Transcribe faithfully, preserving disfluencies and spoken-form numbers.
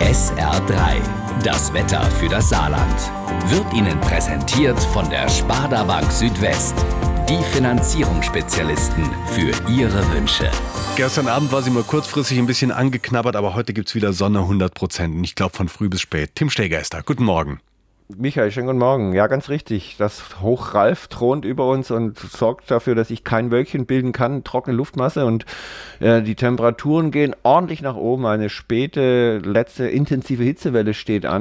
S R drei, das Wetter für das Saarland, wird Ihnen präsentiert von der Sparda Bank Südwest. Die Finanzierungsspezialisten für Ihre Wünsche. Gestern Abend war sie mal kurzfristig ein bisschen angeknabbert, aber heute gibt es wieder Sonne hundert Prozent. Und ich glaube von früh bis spät. Tim Steger ist da. Guten Morgen. Michael, schönen guten Morgen. Ja, ganz richtig. Das Hoch Ralf thront über uns und sorgt dafür, dass sich kein Wölkchen bilden kann. Trockene Luftmasse und äh, die Temperaturen gehen ordentlich nach oben. Eine späte, letzte intensive Hitzewelle steht an.